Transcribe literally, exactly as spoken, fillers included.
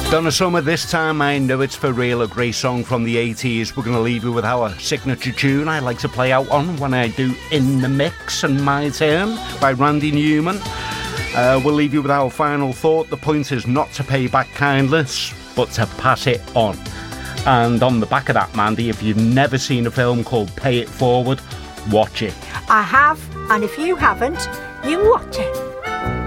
Donna Summer, this time I know it's for real, a great song from the eighties. We're going to leave you with our signature tune I like to play out on when I do In the Mix and My Turn by Randy Newman. Uh, we'll leave you with our final thought. The point is not to pay back kindness, but to pass it on. And on the back of that, Mandy, if you've never seen a film called Pay It Forward, watch it. I have, and if you haven't, you watch it.